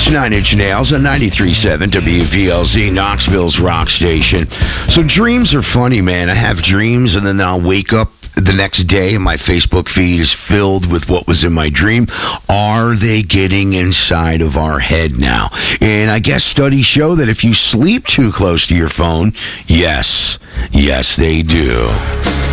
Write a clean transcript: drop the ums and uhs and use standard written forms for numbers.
It's Nine Inch Nails on 93.7 WVLZ, Knoxville's rock station. So dreams are funny, man. I have dreams, and then I'll wake up the next day, and my Facebook feed is filled with what was in my dream. Are they getting inside of our head now? And I guess studies show that if you sleep too close to your phone, yes, they do.